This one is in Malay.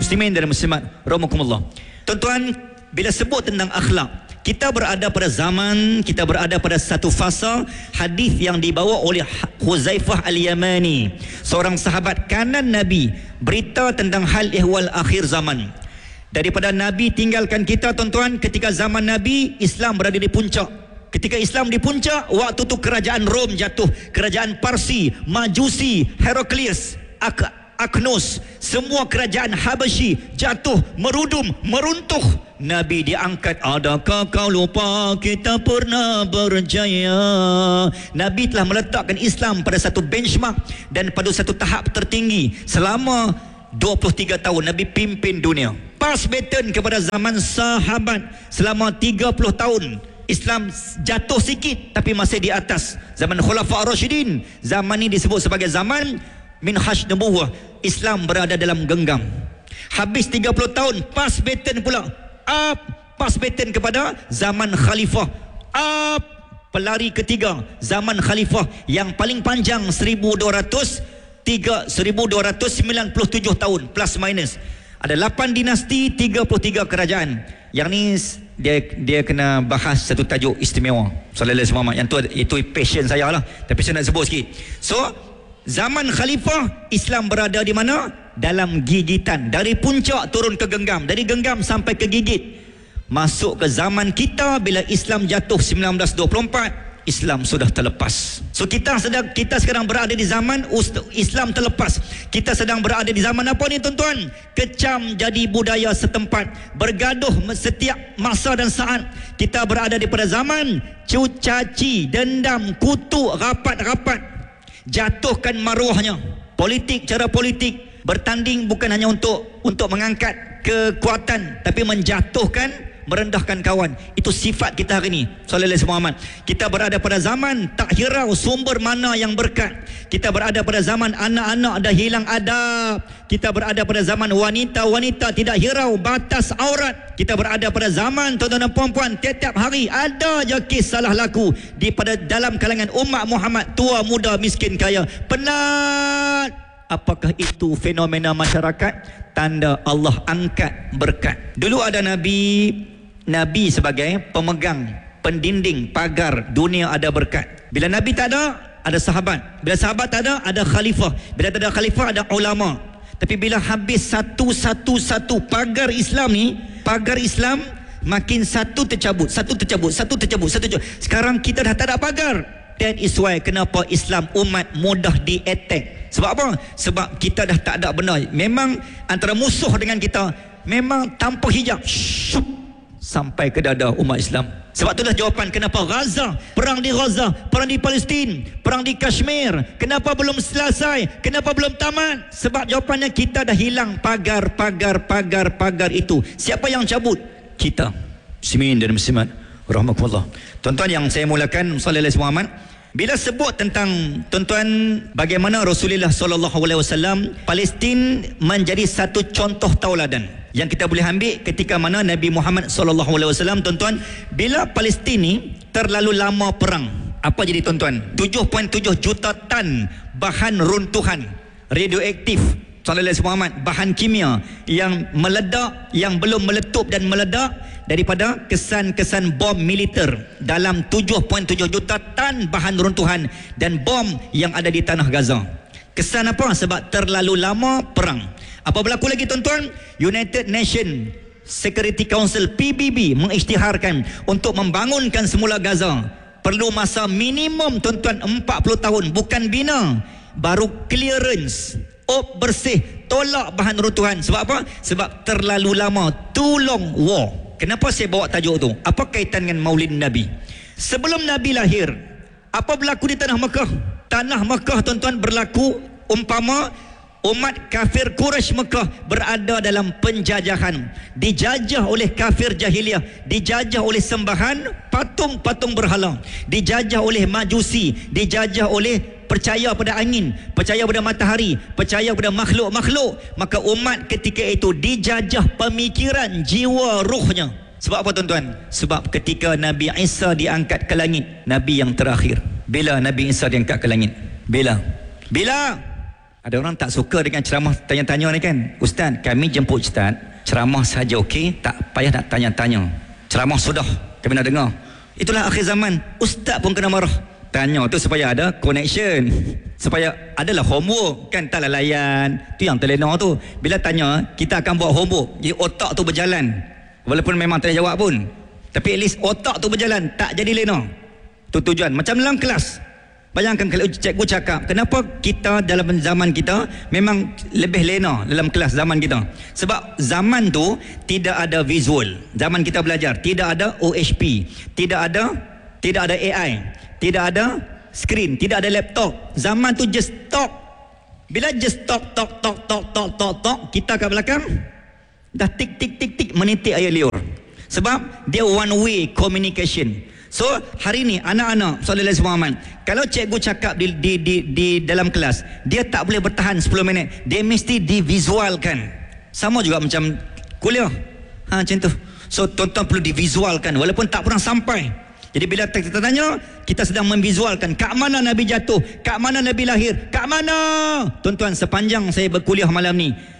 Muslimin dan muslimat rahimakumullah. Tuan-tuan, bila sebut tentang akhlak, kita berada pada zaman, kita berada pada satu fasa hadis yang dibawa oleh Huzaifah Al-Yamani, seorang sahabat kanan Nabi, berita tentang hal ihwal akhir zaman. Daripada Nabi tinggalkan kita, tuan-tuan, ketika zaman Nabi, Islam berada di puncak. Ketika Islam di puncak, waktu tu kerajaan Rom jatuh, kerajaan Parsi, Majusi, Heraklius, Aknos, semua kerajaan Habasyi jatuh, merudum, meruntuh. Nabi diangkat. Adakah kau lupa kita pernah berjaya? Nabi telah meletakkan Islam pada satu benchmark dan pada satu tahap tertinggi. Selama 23 tahun Nabi pimpin dunia. Pas baton kepada zaman sahabat. Selama 30 tahun Islam jatuh sikit tapi masih di atas. Zaman Khulafa Ar-Rasyidin, zaman ini disebut sebagai zaman minhaj nubuwah. Islam berada dalam genggam. Habis 30 tahun, pas baton pula, pas baton kepada zaman khalifah, pelari ketiga, zaman khalifah yang paling panjang 1297 tahun plus minus. Ada 8 dinasti, 33 kerajaan. Yang ni dia kena bahas satu tajuk istimewa. Sallallahu alaihi wasallam. Yang tu itu passion saya lah, tapi saya nak sebut sikit. So zaman khalifah, Islam berada di mana? Dalam gigitan. Dari puncak turun ke genggam, dari genggam sampai ke gigit. Masuk ke zaman kita, bila Islam jatuh 1924, Islam sudah terlepas. So kita sekarang berada di zaman Islam terlepas. Kita sedang berada di zaman apa ni, tuan-tuan? Kecam jadi budaya setempat, bergaduh setiap masa dan saat. Kita berada di pada zaman caci, dendam, kutuk, rapat-rapat, jatuhkan maruahnya. Politik, cara politik bertanding bukan hanya untuk mengangkat kekuatan, tapi menjatuhkan, merendahkan kawan. Itu sifat kita hari ini. Sallallahu alaihi wasallam. Kita berada pada zaman tak hirau sumber mana yang berkat. Kita berada pada zaman anak-anak dah hilang adab. Kita berada pada zaman wanita-wanita tidak hirau batas aurat. Kita berada pada zaman tuan-tuan dan puan-puan, tiap-tiap hari ada je kes salah laku pada dalam kalangan umat Muhammad, tua, muda, miskin, kaya. Penat. Apakah itu fenomena masyarakat? Tanda Allah angkat berkat. Dulu ada Nabi sebagai pemegang, pendinding, pagar dunia ada berkat. Bila Nabi tak ada sahabat. Bila sahabat tak ada khalifah. Bila tak ada khalifah, ada ulama. Tapi bila habis satu pagar Islam ni, pagar Islam makin satu tercabut. Sekarang kita dah tak ada pagar. That is why kenapa Islam umat mudah di attack. Sebab apa? Sebab kita dah tak ada benar. Memang antara musuh dengan kita, memang tanpa hijab, sampai ke dada umat Islam. Sebab itulah jawapan kenapa Gaza, perang di Gaza, perang di Palestin, perang di Kashmir, kenapa belum selesai, kenapa belum tamat? Sebab jawapannya kita dah hilang pagar itu. Siapa yang cabut? Kita. Muslimin dan muslimat rahmatullah. Tuan-tuan yang saya mulakan, sallallahu alaihi wasallam, bila sebut tentang, tuan-tuan, bagaimana Rasulullah sallallahu alaihi wasallam, Palestin menjadi satu contoh tauladan yang kita boleh ambil ketika mana Nabi Muhammad sallallahu alaihi wasallam, tuan-tuan, bila Palestin ni terlalu lama perang, apa jadi, tuan-tuan? 7.7 juta tan bahan runtuhan radioaktif, sallallahu alaihi wasallam, bahan kimia yang meledak, yang belum meletup dan meledak daripada kesan-kesan bom militer dalam 7.7 juta tan bahan runtuhan dan bom yang ada di tanah Gaza. Kesan apa? Sebab terlalu lama perang. Apa berlaku lagi, tuan-tuan? United Nations Security Council PBB mengisytiharkan untuk membangunkan semula Gaza. Perlu masa minimum, tuan-tuan, 40 tahun. Bukan bina, baru clearance, bersih, tolak bahan runtuhan. Sebab apa? Sebab terlalu lama, too long war. Kenapa saya bawa tajuk tu? Apa kaitan dengan Maulid Nabi? Sebelum Nabi lahir, apa berlaku di tanah Mekah? Tanah Mekah, tuan-tuan, berlaku umpama umat kafir Quraisy Mekah berada dalam penjajahan, dijajah oleh kafir jahiliyah, dijajah oleh sembahan patung-patung berhala, dijajah oleh Majusi, dijajah oleh percaya pada angin, percaya pada matahari, percaya pada makhluk-makhluk. Maka umat ketika itu dijajah pemikiran, jiwa, ruhnya. Sebab apa, tuan-tuan? Sebab ketika Nabi Isa diangkat ke langit, Nabi yang terakhir. Bila Nabi Isa diangkat ke langit? Bila Ada orang tak suka dengan ceramah tanya-tanya ni kan. Ustaz, kami jemput Ustaz, ceramah saja okey, tak payah nak tanya-tanya. Ceramah sudah, kami nak dengar. Itulah akhir zaman. Ustaz pun kena marah. Tanya tu supaya ada connection, supaya adalah homework kan, taklah layan. Tu yang terlena tu. Bila tanya, kita akan buat homework. Jadi otak tu berjalan. Walaupun memang tak jawab pun, tapi at least otak tu berjalan, tak jadi lena. Tu tujuan. Macam dalam kelas. Bayangkan kalau cikgu cakap, kenapa kita dalam zaman kita memang lebih lena dalam kelas zaman kita? Sebab zaman tu tidak ada visual. Zaman kita belajar tidak ada OHP, tidak ada AI, tidak ada screen, tidak ada laptop. Zaman tu just talk. Bila just talk, kita kat belakang dah tik menitik air liur. Sebab dia one way communication. So hari ni anak-anak sallallahu alaihi wasallam, kalau cikgu cakap di dalam kelas, dia tak boleh bertahan 10 minit. Dia mesti divisualkan. Sama juga macam kuliah. Macam tu. So tuan-tuan perlu divisualkan walaupun tak pernah sampai. Jadi bila kita tanya, kita sedang memvisualkan kat mana Nabi jatuh, kat mana Nabi lahir, kat mana. Tuan-tuan, sepanjang saya berkuliah malam ni,